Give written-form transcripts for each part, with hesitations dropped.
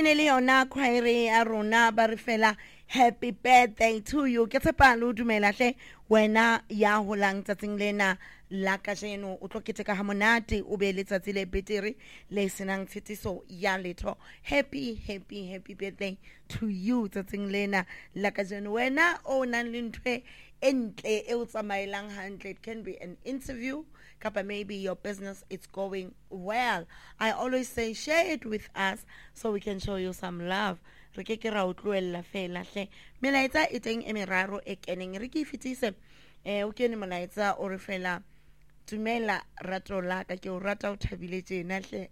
ne le yona khwaere ya rona ba re fela happy birthday to you. Ke tshepa lo dumela hle wena ya holang tsatsing lena la kajeno o tlo keteka ha monate o be le tsatsi le betere le senang tshitiso ya letho. Happy birthday to you tsatsing lena la kajeno. Wena o nang le ntwe entle e o tsamaelang hantle. It can be an interview, kapa maybe your business it's going well. I always say share it with us so we can show you some love. Re ke ra o tloella fela hle melaetsa e teng e meraro e keneng re ke fitise o kene molaetsa o re fela dumela rato la ka ke o rata o thabile tjena hle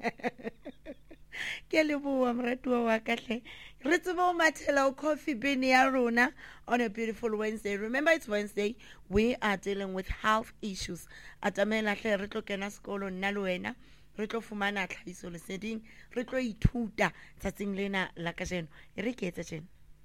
ke le bua moratuwa wa ka hle re tsebo mathela o coffee bean ya rona on a beautiful Wednesday. Remember it's Wednesday, we are dealing with health issues. Atamela hle re tlo kena sekolo nna le wena re tlo fumana tlhahiso leseding re tlo ithuta tsatsing lena la kajeno e re ke etsa tjena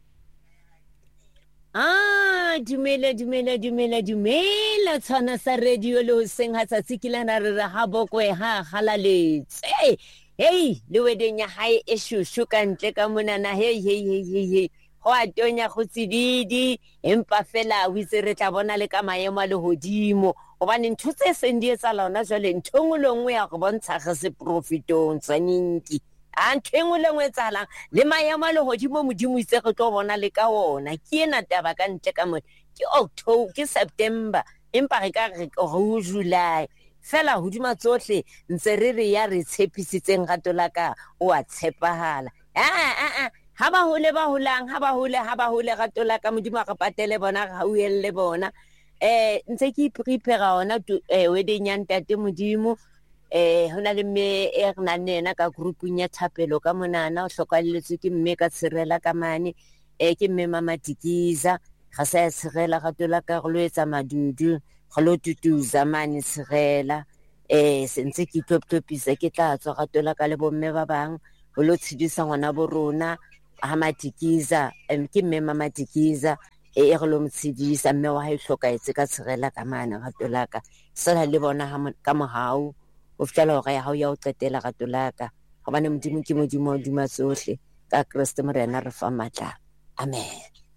dumela tshwana sa radio le ho seng ha tsatsi ke lana re ha bokwe ha galaletse hey le wedeng ya hae e shushu ka ntle ka monana hey ho atonya go tsididi empa fela o itse re tla bona le ka maemo a le hodimo gobane ntho tse seng di etsa lona jwale nthongwe le nngwe ya go bontsha ge se profitong tsaninki a nthongwe le nngwe tsalang le maemo a le hodimo modimo itse re tlo bona le ka ona ke ena taba ka ntle ka mona ke October ke September empa re ka re go July fela hodima tsohle ntse re ya re tshepisitseng gato la ka o a tshepahala ha ba hole ba hole gato la ka modimo ga patele bona ga uelle bona ntse ke prepare ona wedding ya ntate modimo hona le me e rena nena ka groupung ya thapelo ka monana o hlokalletswe ke mme ka tshirela ka mane ke mme mama Tikiza ga sa tshirela gato la ka go lo etsa madudu go lo tutuza mane tshirela sentse ke tlopisa ke tla tswa gato la ka le bomme ba bang go lo tshidisa ngwana bo rona ha Matikiza ke mme mama Tikiza e re lo mtshidisa mme wa ha hlokaetse ka tshirela ka mana gato la ka sala le bona ka mohau o fitela hore ya hao ya o qetela gato la ka gobane modimo ke modimo dima tsohle ka Kriste morena re fa matla amen.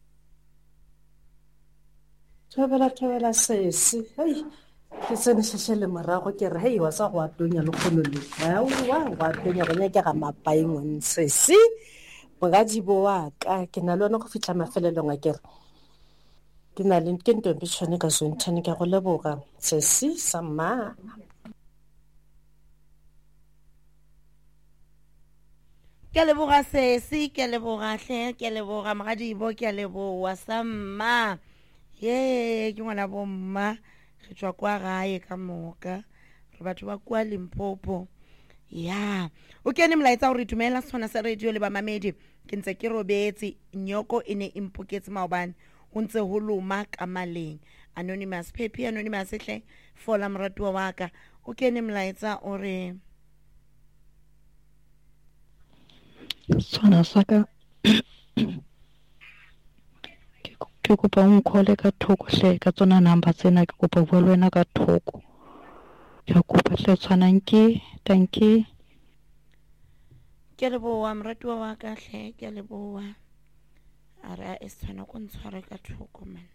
Thabela sesi hey ke tsene sheshele morago ke re hey wa sa go atonya le kgolo le wa atonya go nya ke ga mapaeng sesi mogadibo wa ka ke na le go fitla mafelelong a kere ke na le ke ntombi tshwane ka Zontane ka go leboga sesi sama ke leboga sesi ke leboga hle ke leboga mogadibo ke leboga sama ke ngwana bomma re tswa kwa gae ka moka re batho ba kwa Limpopo o kene molaetsa o re dumela tshwana sa radio le ba mamedi ke ntse ke robetse nyoko e ne impoketse maobane ho ntse ho loma ka maleng anonymous pepi anonymous hle fola moratuwa wa ka o kene molaetsa o re tshwana sa ka ke kopa o nkhole ka thoko hle ka tsona number tsena ke kopa bua le wena ka thoko ke kopa hle tshwanang ke tanki ke leboa moratuwa wa ka hle ke leboa ara e tshwana go ntshware ka thoko man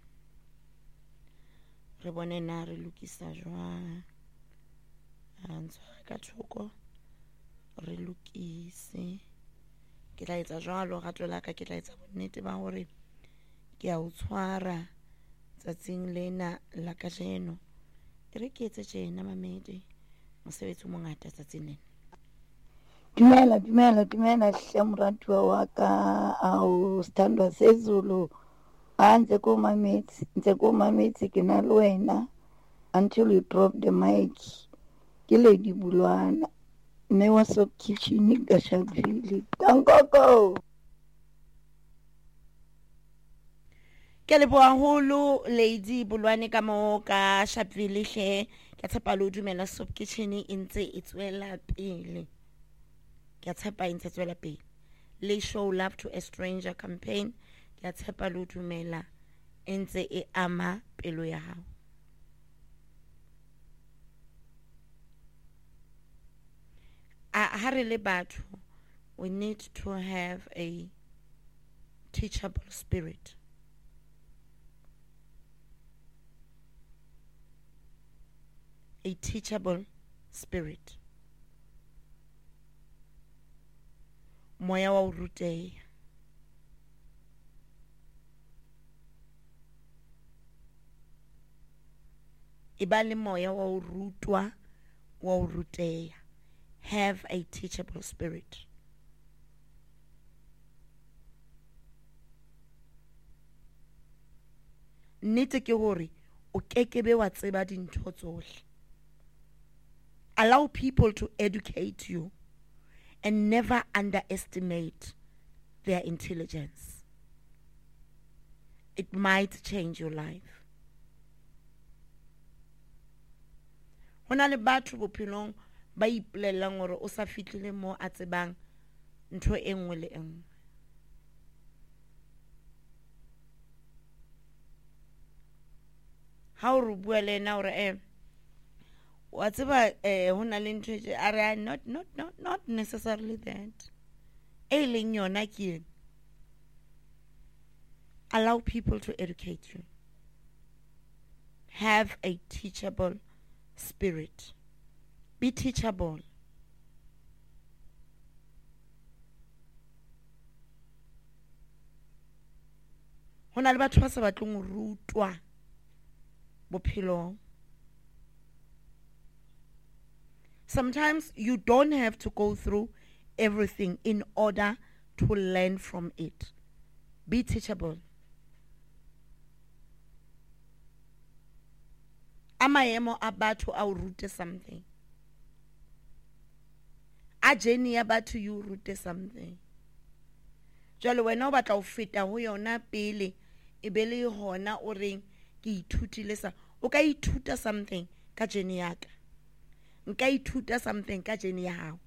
re bone na re lokisa jwang a ntshware ka thoko re lokise ke tla etsa jwalo gato la ka ke tla etsa bonnete ba hore ke a o tshwara tsatsing lena la kajeno e re ke etse tjena mamedi mosebetsi o mongata tsatsing lena dumela hle moratuwa wa ka au standwa sezulu ntse ko mametsi ke na le wena until you drop the mic ke Lady Bulwana mme wa so kitchen ka Sharpeville tankoko ke leboa holo Lady Bulwane ka mo ka Sharpeville hle ke tshepa lo dumela soup kitchen e ntse e tswela pele ke tshepa e ntse e tswela pele le show love to a stranger campaign ke tshepa lo dumela e ntse e ama pelo ya hao ha re le batho we need to have a teachable spirit. A teachable spirit. Moya wa ruteya. Ibali moya wa rutwa wa ruteya. Have a teachable spirit. Nnete ke hore o kekebe wa tseba dintho tsohle. Allow people to educate you and never underestimate their intelligence. It might change your life. Hona le batho bophelong ba ipolelang hore o sa fitlile mo a tsebang ntho e nngwe le enngwe. Ha o re bua le ena hore wa tseba hona le ntho e are not necessarily that. E leng yona ke eng. Allow people to educate you. Have a teachable spirit. Be teachable. Hona le batho ba sa batleng ho rutwa bophelong. Sometimes you don't have to go through everything in order to learn from it. Be teachable. Amaemo a batho a o rute something. A journey ya batho you rute something. Jwale wena o batla o feta ho yona pele e be le hona o reng ke ithutile sa. O ka ithuta something ka journey ya ka. Nka ithuta something ka journey ya hao.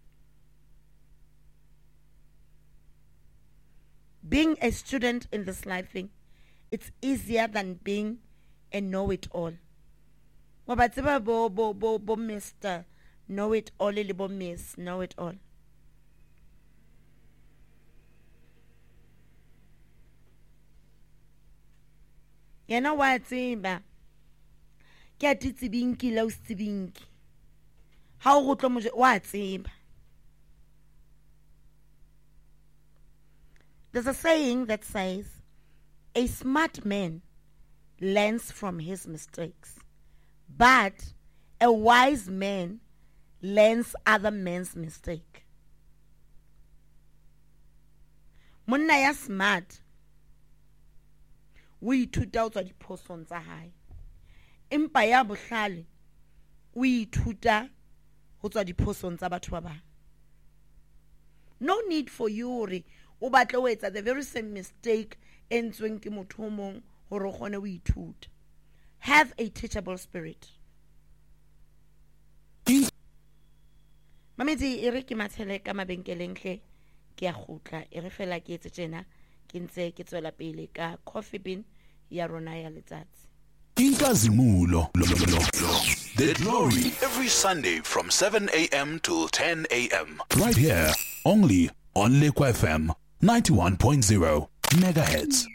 Being a student in this life thing, it's easier than being a know-it-all. Wa ba tseba bo Mr. Know-it-all le bo Miss Know-it-all. Yena wa tseba ke a titsibinki la o tsibinki. Ha o gotlo mo wa tseba. There's a saying that says, a smart man learns from his mistakes, but a wise man learns other men's mistake. Monna ya smart, o ithuta ho tswa diphosong tsa hae. Empa ya bohlale, o ithuta ho tswa diphosong tsa batho ba bang. No need for you hore o batle ho etsa the very same mistake e ntsweng ke motho o mong hore o kgone ho ithuta. Have a teachable spirit. Mamedi e re ke mathele ka mabenkeleng hle ke a khutla e re fela ke etse tjena ke ntse ke tswela pele ka coffee bean ya rona ya letsatsi. Inkazimulo. The Glory every Sunday from 7 a.m. till 10 a.m. Right here, only on Lekwa FM 91.0 megahertz.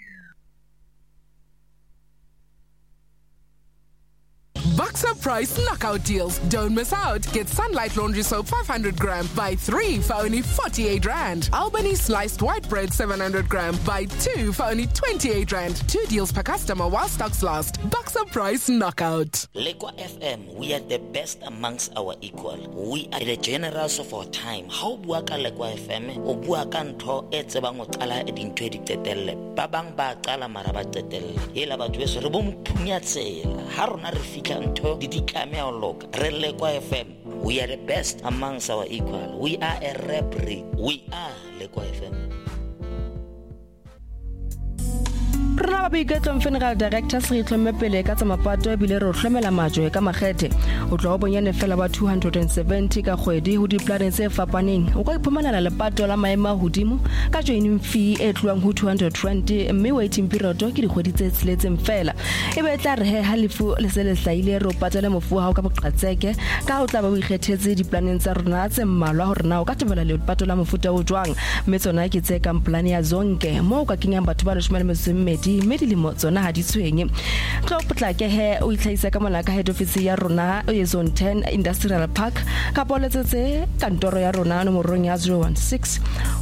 Boxer Price knockout deals. Don't miss out. Get Sunlight Laundry Soap 500 gram. Buy 3 for only 48 Rand. Albany Sliced White Bread 700 gram. Buy 2 for only 28 Rand. 2 deals per customer while stocks last. Boxer Price knockout. Lekwa FM, we are the best amongst our equal. We are the generals of our time. How buaka Lekwa FM? O buaka ntho e tsebang o qala e dintho e ditetelle. Ba bang ba qala mara ba tetelle. Hela batho beso re bo mphunya tsela. Ha rona re fitla ntho di tlameha ho loka. Re Lekwa FM. We are the best amongst our equal. We are a rap breed. We are Lekwa FM. rona ba boiketlo Funeral Directors re itlhomme pele ka tsa mapato ebile re hlomela majwe ka makgethe o tlo go bonyane fela ba 270 ka kgwedi ho diplaneng tse fapaneng o ka iphumanela lepato la maema hodimo ka joining fee e tluang ho 220 mme waiting period ke dikgwedi tse tseletseng fela ebe tla re he halifu le se le hlaile re o patela mofu ha o ka boqatseke ka o tla ba o ikgethetse diplaneng tsa rona tse mmalwa hore na o ka tebela lepato la mofuta o jwang mme tsona ke tse ka plan ya zonke mo ka kenyang batho ba 12 mme dilemo tsona ha di tshwenye tlo potlake he o itlhaisa ka mona ka head office ya rona e zone 10 industrial park ka poletsetse kantoro ya rona nomorong ya 016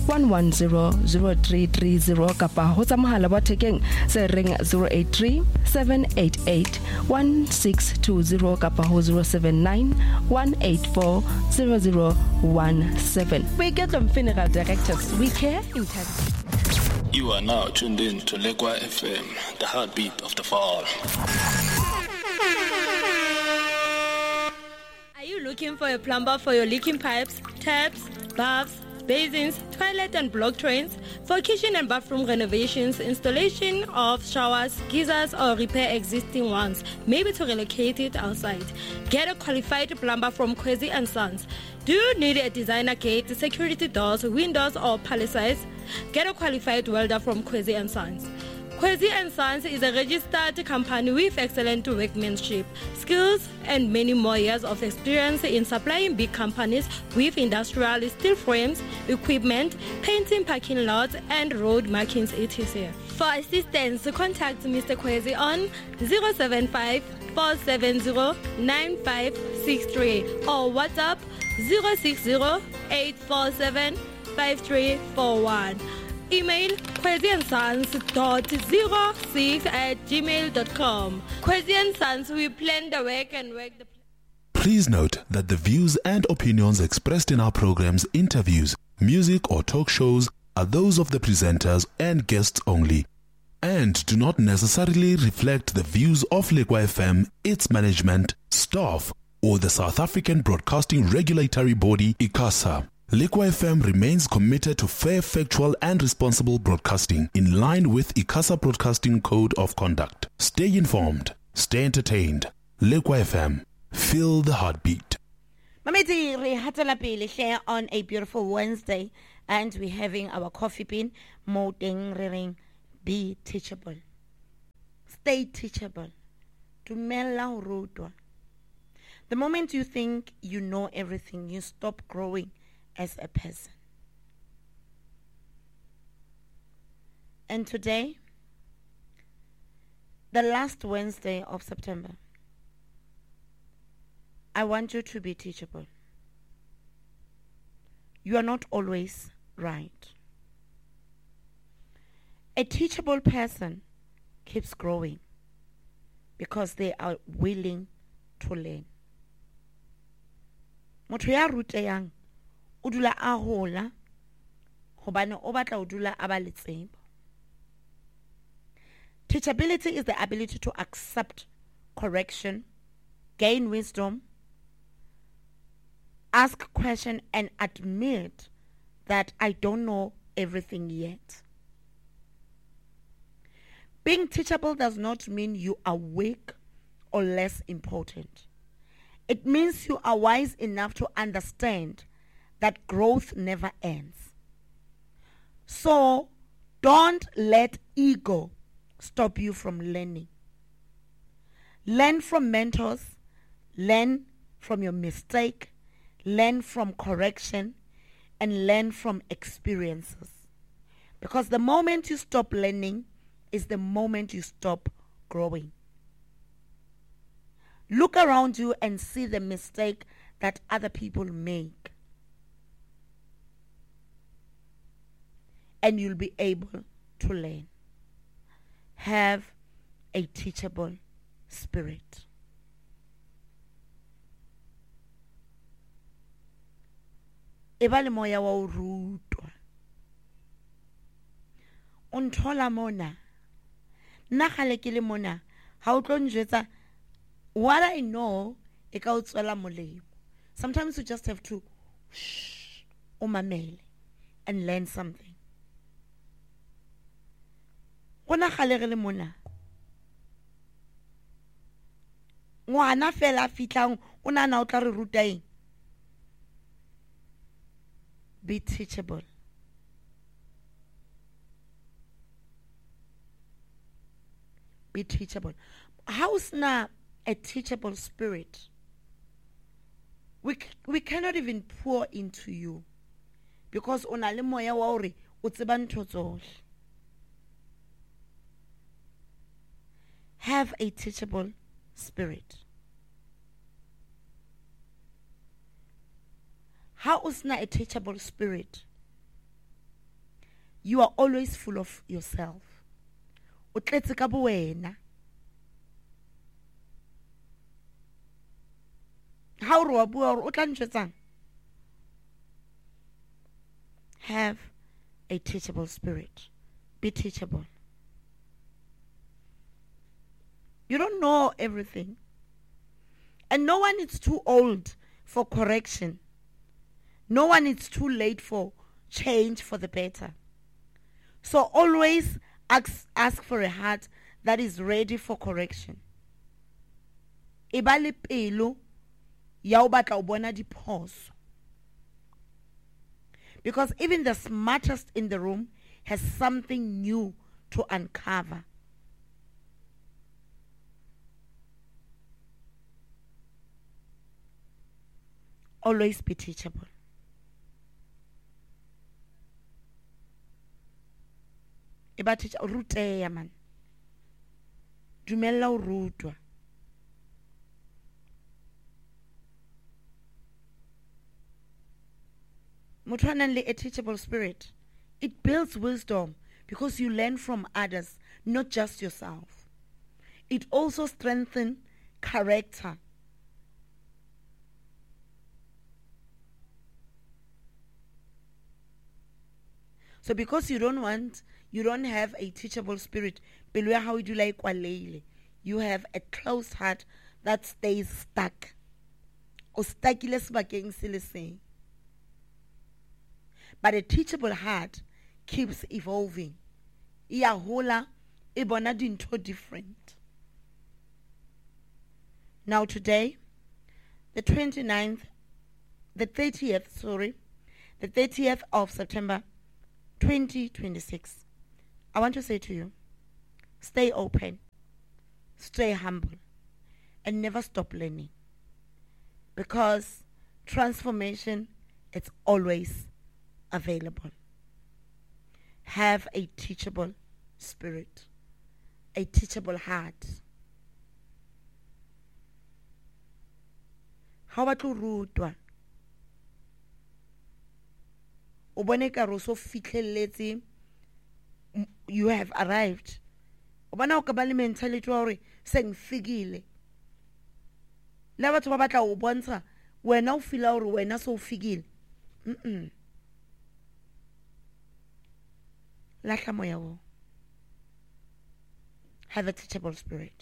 1100330 kapa ho tsa mohala wa thekeng se reng 083 788 1620 kapa ho 079 184 0017 we get them Funeral Directors we care intensely. You are now tuned in to Lekwa FM, the heartbeat of the fall. Are you looking for a plumber for your leaking pipes, taps, baths, basins, toilet and block drains? For kitchen and bathroom renovations, installation of showers, geysers or repair existing ones, maybe to relocate it outside. Get a qualified plumber from Kwezi & Sons. Do you need a designer gate, security doors, windows or palisades? Get a qualified welder from Kwezi & Sons. Kwezi & Sons is a registered company with excellent workmanship, skills and many more years of experience in supplying big companies with industrial steel frames, equipment, painting parking lots and road markings etc. For assistance, contact Mr. Kwezi on 075 470 9563 or WhatsApp 060 847 5341. Email kwezyandsons.06@gmail.com. Kwezi & Sons, we plan the work and work the plan. Please note that the views and opinions expressed in our programs, interviews, music or talk shows are those of the presenters and guests only and do not necessarily reflect the views of Lekwa FM, its management, staff or the South African Broadcasting Regulatory Body, ICASA. Lekwa FM remains committed to fair, factual and responsible broadcasting in line with ICASA Broadcasting Code of Conduct. Stay informed, stay entertained. Lekwa FM, feel the heartbeat. Mameti, re hatela pele here on a beautiful Wednesday and we're having our coffee bean, moting ring, be teachable. Stay teachable. Dumela ho rutwa. The moment you think you know everything, you stop growing as a person. And today, the last Wednesday of September, I want you to be teachable. You are not always right. A teachable person keeps growing because they are willing to learn. Motho ya ruteyang o dula a hola hobane o batla o dula a ba le tsebo. Teachability is the ability to accept correction, gain wisdom, ask question and admit that I don't know everything yet. Being teachable does not mean you are weak or less important. It means you are wise enough to understand that growth never ends. So don't let ego stop you from learning. Learn from mentors, learn from your mistake, learn from correction, and learn from experiences. Because the moment you stop learning is the moment you stop growing. Look around you and see the mistake that other people make. And you'll be able to learn. Have a teachable spirit. Eba le moya wa o rutwa. O nthola mona. Nna gale ke le mona. Ha o tlo njwetsa what I know e ka o tswela molemo. Sometimes you just have to o mamele and learn something. gona gale re le mona ngwana fela fitlang o nana o tla re ruta eng be teachable be teachable how's na a teachable spirit we cannot even pour into you because ona le moya wa hore o tseba ntho tsohle have a teachable spirit how is not a teachable spirit you are always full of yourself o tletse ka bo wena how ro wa bua o tla ntshetsang have a teachable spirit be teachable you don't know everything and no one is too old for correction no one is too late for change for the better so always ask for a heart that is ready for correction eba le pelo ya o batla o bona diphoso because even the smartest in the room has something new to uncover always be teachable eba teacher ruteya man dumella o rutwa motho a nang le a teachable spirit it builds wisdom because you learn from others not just yourself it also strengthens character so because you don't have a teachable spirit pelo ya hao dula ikwaleile you have a closed heart that stays stuck o stuckile sebakeng se le seng but a teachable heart keeps evolving ia hola e bona dintho different now today the 30th of September 2026 I want to say to you stay open stay humble and never stop learning because transformation is always available have a teachable spirit a teachable heart how about to rutwa o bone ka ro so fitlheletse you have arrived o bona o ka ba le mentality wa hore seng figile la batho ba batla o bontsha wena o fila hore wena so figile lahla moya wo have a teachable spirit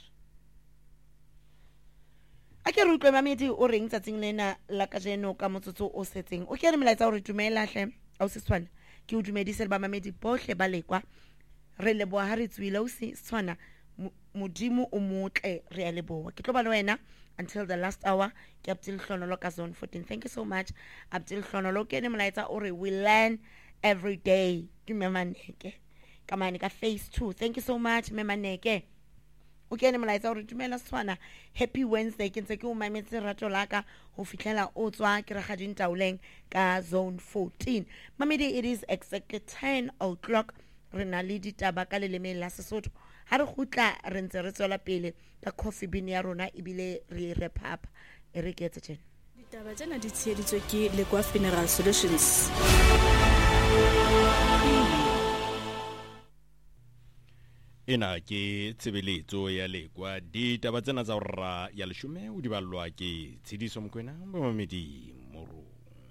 ake re utlwe mamedi o reng tsatsing lena la kajeno ka motsotso o setseng o kere melaetsa hore dumela hle au se tshwana ke o dumedise ba mamedi bohle ba lekwa re leboa ha re tswile o se tshwana modimo o motle re a leboa ke tlo ba le wena until the last hour ke Abdul Hlonolo ka Zone 14 thank you so much Abdul Hlonolo ke ne melaetsa ore we learn every day ke memaneke kamane ka phase 2 thank you so much memaneke o kene molaetsa o re dumela tshwana happy Wednesday ke ntse ke o mametse rato laka ho fihlela o tswa ke re ga dintauleng ka Zone 14 mamedi it is exactly 10 o'clock re na le ditaba ka leleme la Sesotho ha re gutla re ntse re tswela pele ka coffee bean ya rona ebile re wrap up e re ke tsena ditaba tsena di tsheditswe ke Lekwa Funeral Solutions ena ke tsebeletso ya Lekwa ditaba tsena tsa rra ya leshume o di ballwa ke Tshidiso Mokwena ba mamedi moro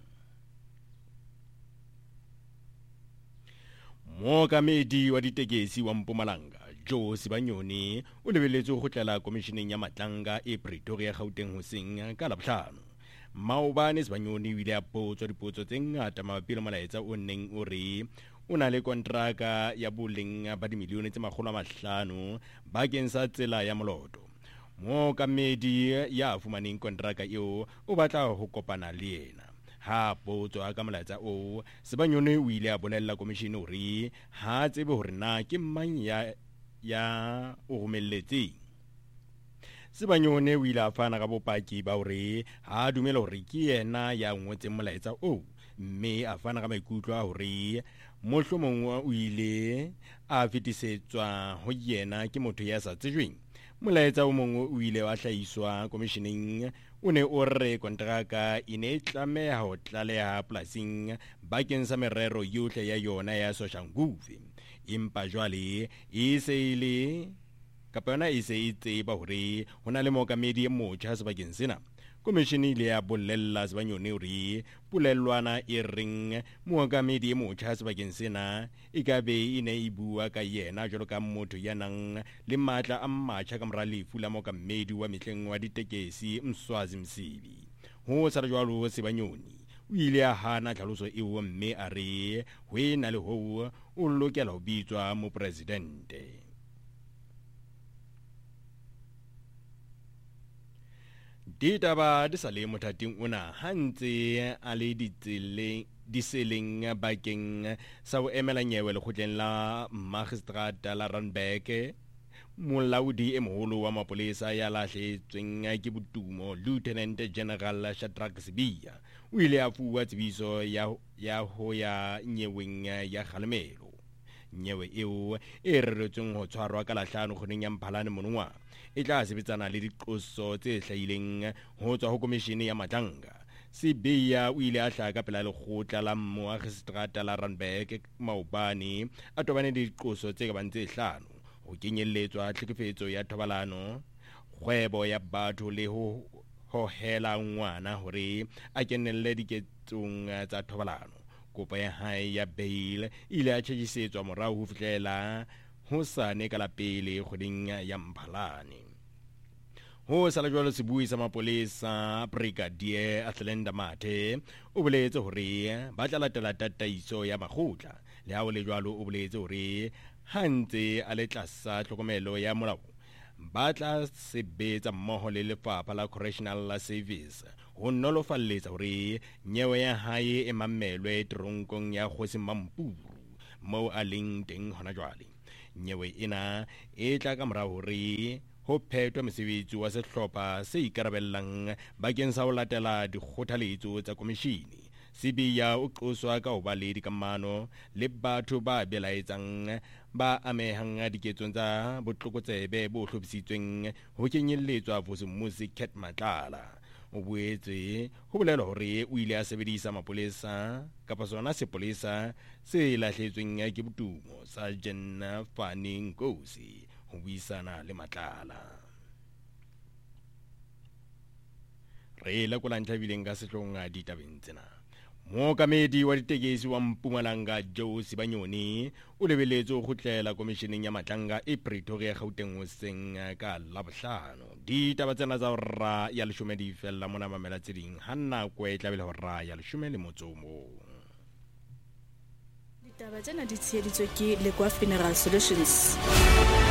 Mokamedi wa ditekesi wa Mpumalanga Joe Sibanyoni o lebeletse go tlela komisheneng ya Matlanga e Pretoria Gauteng hoseng ka Labohlano Maobane Sibanyoni o ile a potswa dipotso tse ngata mabapi le molaetsa o neng o re o na le kontraka ya boleng ba dimilione tse 500 bakeng sa tsela ya moloto. Mookamedi ya fumaneng kontraka eo o batla ho kopana le yena. Ha potso ka molaetsa o, Sibanyoni o ile a bolella komishene hore ha tsebe hore na ke mang ya o romelletseng. Sibanyoni o ile a fana ka bopaki ba hore ha dumela hore ke yena ya ngotseng molaetsa o, mme a fana ka maikutlo a hore mohlomong o ile a fetisetswa ho yena ke motho ya sa tsejweng. Molaetsa o mongwe o ile wa hlahiswa komisheneng o ne o re kontraka e ne tlameha ho tlaleha polasing bakeng sa merero yohle ya yona ya Soshanguve. Empa jwale e se ile kapa yona e se e tseba hore ho na le mookamedi e motjha sebakeng sena. Komishene ile ya bolella Sibanyoni hore polelwana e reng mookamedi e motjha sebakeng sena e ka be e ne e bua ka yena jwalo ka motho ya nang le matla a matjha ka mora lefu la mookamedi wa mehleng wa ditekesi Mswazi Msibi. Ho sa jwalo Sibanyoni o ile a hana tlhaloso eo, mme a re ho ena le ho o lokela ho bitswa mo presidente. Ditaba di sa le mothating ona hantse a le diseleng bakeng sa ho emela nyewe lekgotleng la magistrata la Randburg. Molaodi e moholo wa mapolesa ya lahlehetsweng ke botumo Lieutenant General Shadrack Sibiya o ile a fuwa tsebiso ya ho ya nyeweng ya kgalemelo. Nyewe eo e reretsweng ho tshwarwa ka lahlano kgoneng ya Mphalane monongwa e tla sebetsana le diqoso tse hlahileng ho tswa ho komishene ya Matlanga. Sibiya o ile a hlaka pela lekgotla la magistrata la Randburg maobane a tobane le diqoso tse ka bang tse 5 ho kenyelletswa tlhekefetso ya thobalano, kgwebo ya batho le ho hohela ngwana hore a kenelle diketsong tsa thobalano. Kopo ya hae ya bail ile a tjhejisetswa morao ho fihlela hosane ka la pele kgoding ya Mphalane. Ho sala jwalo sebui sa mapolesa Brigadier Athlenda Mathe o boletse hore ba tla latela tataiso ya makgotla, le ha o le jwalo o boletse hore hantse a le tlasa tlhokomelo ya molao ba tla sebetsa mmoho le lefapha la correctional service ho nolofaletsa hore nyewe ya hae e mamelwe tronkong ya Kgosi Mampuru moo a leng teng hona jwale. Nyewe ena e tla ka morao hore ho phethwe mosebetsi wa sehlopha se ikarabellang bakeng sa ho latela dikgothaletso tsa komishene. Sibiya o qoswa ka ho ba le dikamano le batho ba belaetsang ba amehang diketsong tsa botlokotsebe bo hlophisitsweng ho kenyelletswa Vusumuzi Cat Matlala. O boetse ho bolela hore o ile a sebedisa mapolesa kapa sona sepolesa se lahletsweng ke botumo sa Jenna Fani Nkosi ho buisana le Matlala. Re la kola ntlabileng ka sehlong a ditabeng tsena. Mookamedi wa ditekesi wa Mpumalanga Joe Sibanyoni o lebeletse ho kgutlela komisheneng ya Matlanga e Pretoria Gauteng hoseng ka Labohlano. Ditaba tsena tsa hora ya 10 di fella mona mamela tseding hanna kwe tlabele hora ya 10 le motsomo. Ditaba tsena di tsheheditswe ke Lekwa Funeral Solutions.